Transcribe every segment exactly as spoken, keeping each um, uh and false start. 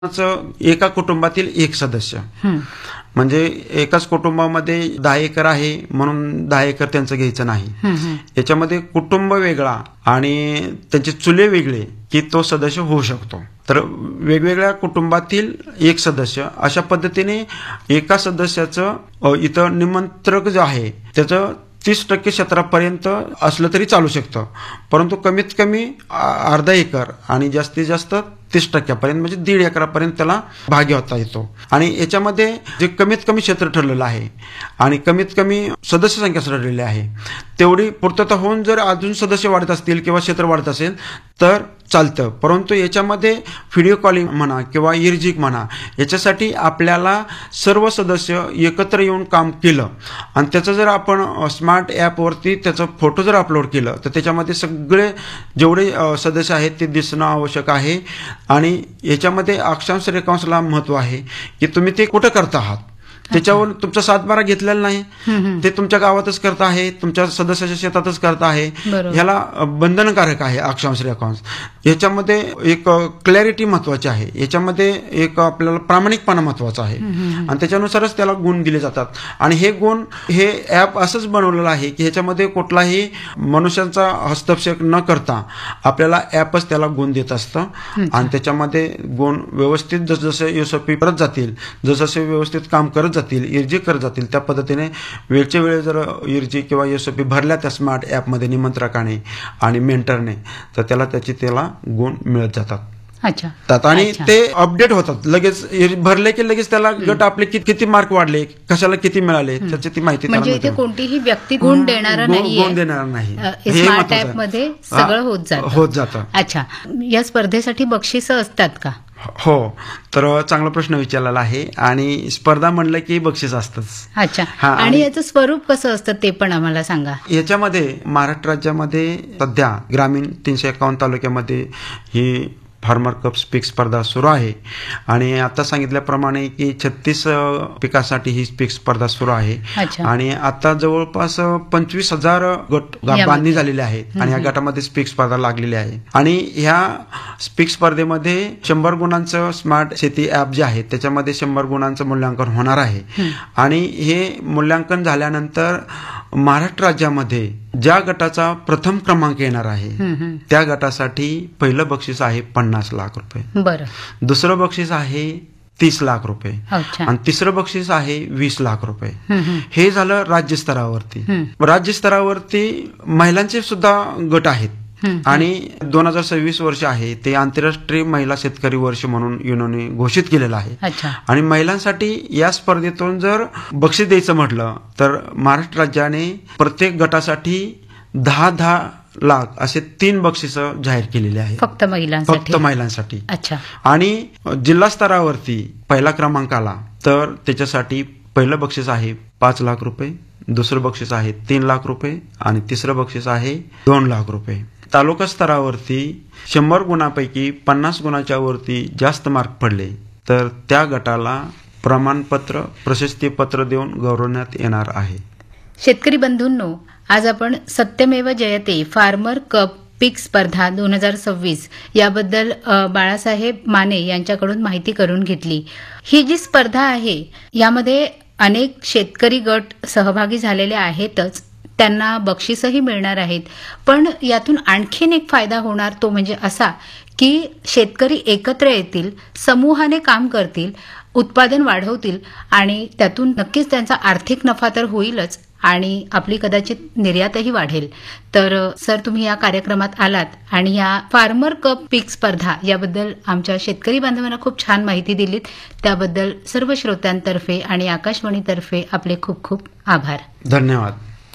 एका कुटुंबातील एक सदस्य म्हणजे एकाच कुटुंबामध्ये दहा एकर आहे म्हणून दहा एकर त्यांचं घ्यायचं नाही. याच्यामध्ये कुटुंब वेगळा आणि त्यांचे चुले वेगळे की तो सदस्य होऊ शकतो. तर वेगवेगळ्या कुटुंबातील एक सदस्य अशा पद्धतीने एका सदस्याचं इथं निमंत्रक जे आहे त्याचं तीस टक्के क्षेत्रापर्यंत असलं तरी चालू शकतं, परंतु कमीत कमी अर्धा एकर आणि जास्तीत जास्त तीस टक्क्यापर्यंत म्हणजे दीड एकरापर्यंत त्याला भाग घेता येतो. आणि याच्यामध्ये जे कमीत कमी क्षेत्र ठरलेलं आहे आणि कमीत कमी सदस्य संख्या ठरलेली आहे तेवढी पूर्तता होऊन जर अजून सदस्य वाढत असतील किंवा क्षेत्र वाढत असेल तर चालतं. परंतु याच्यामध्ये व्हिडिओ कॉलिंग म्हणा किंवा इर्जिक म्हणा याच्यासाठी आपल्याला सर्व सदस्य एकत्र येऊन काम केलं आणि त्याचं जर आपण स्मार्ट ॲपवरती त्याचं फोटो जर अपलोड केलं तर त्याच्यामध्ये सगळे जेवढे सदस्य आहेत ते दिसणं आवश्यक आहे. आणि याच्यामध्ये अक्षांश रेखांशला महत्व आहे की तुम्ही ते कुठं करता आहात त्याच्यावर तुमचा सातबारा घेतलेला नाही, ते तुमच्या गावातच करता आहे, तुमच्या सदस्याच्या शेतातच करता आहे, ह्याला बंधनकारक आहे अक्षांश रेखांश. याच्यामध्ये एक क्लॅरिटी महत्वाची आहे, याच्यामध्ये एक आपल्याला प्रामाणिकपणा महत्वाचा आहे आणि त्याच्यानुसारच त्याला गुण दिले जातात. आणि हे गुण हे ॲप असंच बनवलेलं आहे की ह्याच्यामध्ये कुठलाही मनुष्यांचा हस्तक्षेप न करता आपल्याला ॲपच त्याला गुण देत असतं आणि त्याच्यामध्ये गुण व्यवस्थित जसजसे एसओपी करत जातील, जसजसे व्यवस्थित काम करत जातील, इर्जी करत जातील त्या पद्धतीने वेळच्या वेळ जर इर्जी किंवा एसओपी भरल्या त्या स्मार्ट ॲपमध्ये निमंत्रकाने आणि मेंटरने तर त्याला त्याची त्याला गुण मिळत जातात. अच्छा. आणि ते अपडेट होतात लगेच, भरले की लगेच त्याला गट आपले किती मार्क वाढले, कशाला किती मिळाले त्याची ती माहिती म्हणजे इथे कोणतीही व्यक्ती गुण देणारा नाही, गुण देणारा नाही, स्मार्ट ॲप मध्ये सगळं होत जातं होत जातं. अच्छा. या स्पर्धेसाठी बक्षिसं असतात का? हो, तर चांगला प्रश्न विचारलेला आहे. आणि स्पर्धा म्हणलं की बक्षीस असतंच. अच्छा. आणि याचं स्वरूप कसं असतं ते पण आम्हाला सांगा. याच्यामध्ये महाराष्ट्र राज्यामध्ये सध्या ग्रामीण तीनशे एकावन्न तालुक्यामध्ये ही फार्मर कप स्पीक स्पर्धा सुरू आहे आणि आता सांगितल्याप्रमाणे की छत्तीस पिकासाठी ही स्पीक स्पर्धा सुरू आहे. आणि आता जवळपास पंचवीस हजार गट बांधणी झालेले आहेत आणि या गटामध्ये स्पीक स्पर्धा लागलेली आहे. आणि ह्या स्पीक स्पर्धेमध्ये शंभर गुणांचं स्मार्ट शेती ॲप जे आहे त्याच्यामध्ये शंभर गुणांचं मूल्यांकन होणार आहे. आणि हे मूल्यांकन झाल्यानंतर महाराष्ट्र राज्यामध्ये ज्या गटाचा प्रथम क्रमांक येणार आहे त्या गटासाठी पहिलं बक्षीस आहे पन्नास लाख रुपये, बरं, दुसरं बक्षीस आहे तीस लाख रुपये आणि तिसरं बक्षीस आहे वीस लाख रुपये. हे झालं राज्यस्तरावरती. राज्यस्तरावरती महिलांचे सुद्धा गट आहेत आणि दोन हजार सव्वीस वर्ष आहे ते आंतरराष्ट्रीय महिला शेतकरी वर्ष म्हणून युनोने घोषित केलेलं आहे. आणि महिलांसाठी या स्पर्धेतून जर बक्षीस द्यायचं म्हटलं तर महाराष्ट्र राज्याने प्रत्येक गटासाठी दहा दहा लाख असे तीन बक्षिसं जाहीर केलेले आहेत फक्त महिलांसाठी फक्त महिलांसाठी अच्छा. आणि जिल्हा स्तरावरती पहिला क्रमांक आला तर त्याच्यासाठी पहिलं बक्षीस आहे पाच लाख रुपये, दुसरं बक्षीस आहे तीन लाख रुपये आणि तिसरं बक्षीस आहे दोन लाख रुपये. तालुका स्तरावरती शंभर गुणापैकी पन्नास गुणाच्या वरती जास्त मार्क पडले तर त्या गटाला प्रमाणपत्र प्रशस्तीपत्र देऊन गौरवण्यात येणार आहे. शेतकरी बंधूंनो, आज आपण सत्यमेव जयते फार्मर कप पीक स्पर्धा दोन हजार सव्वीस याबद्दल बाळासाहेब माने यांच्याकडून माहिती करून घेतली. ही जी स्पर्धा आहे यामध्ये अनेक शेतकरी गट सहभागी झालेले आहेतच, त्यांना बक्षीसही मिळणार आहेत. पण यातून आणखीन एक फायदा होणार तो म्हणजे असा की शेतकरी एकत्र येतील, समूहाने काम करतील, उत्पादन वाढवतील आणि त्यातून नक्कीच त्यांचा आर्थिक नफा तर होईलच आणि आपली कदाचित निर्यातही वाढेल. तर सर, तुम्ही या कार्यक्रमात आलात आणि या फार्मर कप पीक स्पर्धा याबद्दल आमच्या शेतकरी बांधवांना खूप छान माहिती दिलीत. त्याबद्दल सर्व श्रोत्यांतर्फे आणि आकाशवाणीतर्फे आपले खूप खूप आभार. धन्यवाद.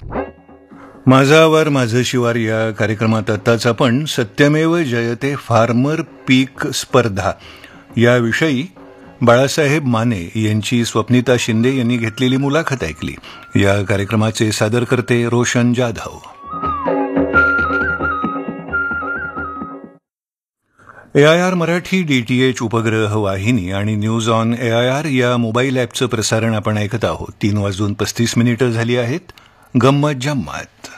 माझा आवार माझं शिवार या कार्यक्रमात आताच आपण सत्यमेव जयते फार्मर पीक स्पर्धा याविषयी बाळासाहेब माने यांची स्वप्निता शिंदे यांनी घेतलेली मुलाखत ऐकली. या कार्यक्रमाचे सादरकर्ते रोशन जाधव. एआयआर मराठी डीटीएच उपग्रह वाहिनी आणि न्यूज ऑन एआयआर या मोबाईल ॲपचं प्रसारण आपण ऐकत आहोत. तीन वाजून पस्तीस मिनिटं झाली आहेत. गंमत जम्मत.